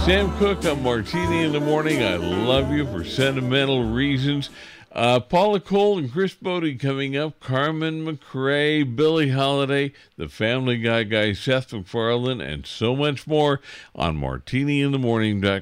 Sam Cooke on Martini in the Morning. I love you for sentimental reasons. Paula Cole and Chris Bodie coming up. Carmen McRae, Billie Holiday, the Family Guy, Seth MacFarlane, and so much more on martiniinthemorning.com.